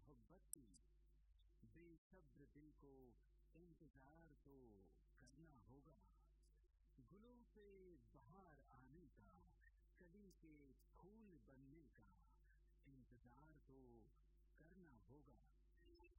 मोहब्बत की, बेसब्र दिल को इंतजार तो करना होगा। गुलों से बाहर आने का, कली के फूल